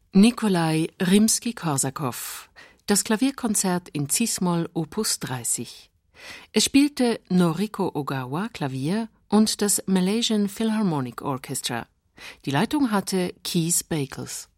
Nikolai Rimski-Korsakow, das Klavierkonzert in Cis-Moll Opus 30. Es spielte Noriko Ogawa Klavier und das Malaysian Philharmonic Orchestra. Die Leitung hatte Kees Bakels.